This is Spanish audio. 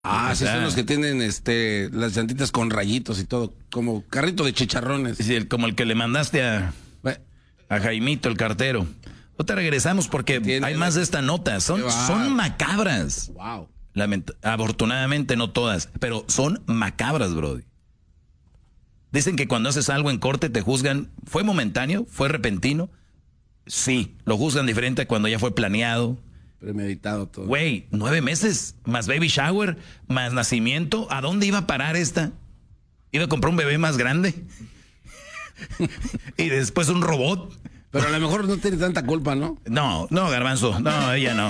Ah, O sí, sea, son los que tienen las llantitas con rayitos y todo, como carrito de chicharrones. sí, como el que le mandaste Bueno, a Jaimito, el cartero. Ahorita regresamos porque Tiene- hay más de esta nota. Qué va. Son macabras. wow. Afortunadamente no todas, pero son macabras, brody. Dicen que cuando haces algo en corte te juzgan. ¿Fue momentáneo? ¿Fue repentino? Sí, lo juzgan diferente a cuando ya fue planeado. Premeditado todo. Güey, 9 meses, más baby shower, más nacimiento. ¿A dónde iba a parar esta? ¿Iba a comprar un bebé más grande? Y después un robot. Pero a lo mejor no tiene tanta culpa, ¿no? No, Garbanzo, no, ella no.